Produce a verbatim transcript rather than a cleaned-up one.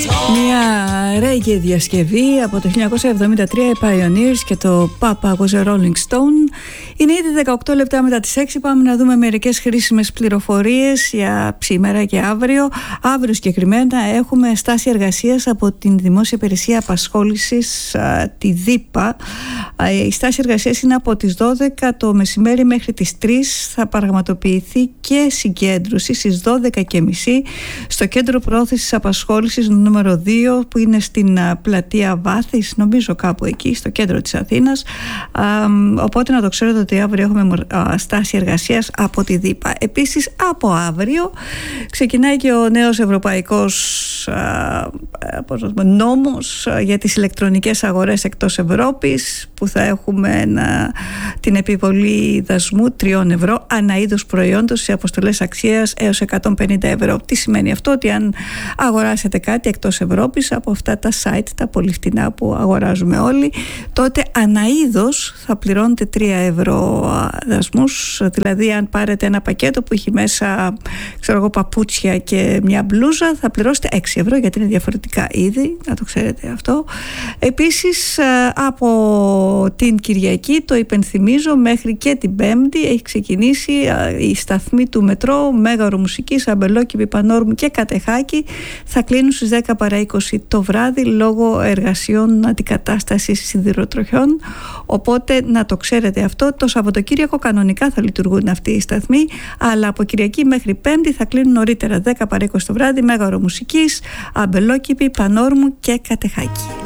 Μια ρέγγε διασκευή από το χίλια εννιακόσια εβδομήντα τρία, οι Pioneers και το Papa was a Rolling Stone. Είναι ήδη δεκαοκτώ λεπτά μετά τις έξι. Πάμε να δούμε μερικές χρήσιμες πληροφορίες για σήμερα και αύριο. Αύριο συγκεκριμένα έχουμε στάση εργασίας από την Δημόσια Υπηρεσία Απασχόλησης, τη ΔΥΠΑ. Η στάση εργασίας είναι από τις δώδεκα το μεσημέρι μέχρι τις τρεις. Θα πραγματοποιηθεί και συγκέντρωση στις δώδεκα και μισή στο Κέντρο Προώθησης Απασχόλησης νούμερο δύο, που είναι στην πλατεία Βάθης, νομίζω κάπου εκεί στο κέντρο της Αθήνας. Οπότε να το ξέρετε ότι αύριο έχουμε στάση εργασίας από τη ΔΥΠΑ. Επίσης από αύριο ξεκινάει και ο νέος ευρωπαϊκός νόμος για τις ηλεκτρονικές αγορές εκτός Ευρώπης, που θα έχουμε ένα, την επιβολή δασμού τριών ευρώ ανά είδος προϊόντος σε αποστολές αξίας έως εκατόν πενήντα ευρώ. Τι σημαίνει αυτό? Ότι αν αγοράσετε κάτι εκτός Ευρώπης από αυτά τα site, τα πολύ φτηνά που αγοράζουμε όλοι, τότε ανά είδος θα πληρώνετε τρία ευρώ δασμούς. Δηλαδή αν πάρετε ένα πακέτο που έχει μέσα, ξέρω εγώ, παπούτσια και μια μπλούζα, θα πληρώσετε έξι ευρώ, γιατί είναι διαφορετικά είδη, να το ξέρετε αυτό. Επίσης από την Κυριακή, το υπενθυμίζω, μέχρι και την Πέμπτη έχει ξεκινήσει η σταθμή του μετρό Μέγαρο Μουσικής, Αμπελόκηπη, Πανόρμου και Κατεχάκη. Θα κλείνουν στις δέκα παρά είκοσι το βράδυ λόγω εργασιών αντικατάστασης σιδηροτροχιών. Οπότε να το ξέρετε αυτό. Το Σαββατοκύριακο κανονικά θα λειτουργούν αυτοί οι σταθμοί, αλλά από Κυριακή μέχρι Πέμπτη θα κλείνουν νωρίτερα, δέκα παρά είκοσι το βράδυ, Μέγαρο Μουσικής, Αμπελόκηπη, Πανόρμου και Κατεχάκη.